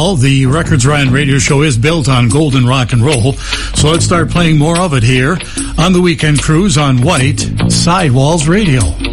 all, the Records Ryan radio show is built on golden rock and roll, so let's start playing more of it here on the Weekend Cruise on White Sidewalls Radio.